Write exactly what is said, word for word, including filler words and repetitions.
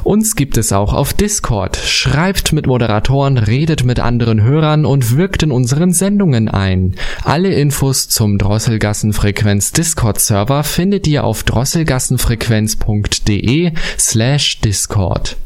Uns gibt es auch auf Discord. Schreibt mit Moderatoren, redet mit anderen Hörern und wirkt in unseren Sendungen ein. Alle Infos zum Drosselgassenfrequenz Discord-Server findet ihr auf drosselgassenfrequenz punkt de slash Discord.